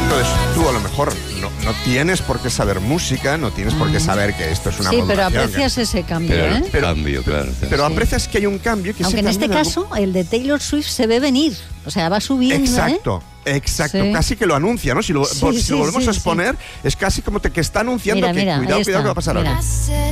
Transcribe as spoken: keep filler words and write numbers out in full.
Entonces, tú a lo mejor no, no tienes por qué saber música, no tienes por qué saber que esto es una Sí, pero modulación, aprecias que- ese cambio, Pero ¿eh? el cambio, claro. Pero Sí. aprecias que hay un cambio que Aunque ese en este cambio caso, el de Taylor Swift se ve venir. O sea, va subiendo, Exacto, ¿eh? exacto, Sí. casi que lo anuncia, ¿no? Si lo, Sí, si sí, lo volvemos sí, a exponer, es casi como te, que está anunciando Mira, que mira, cuidado, ahí cuidado está, que va a pasar mira. algo.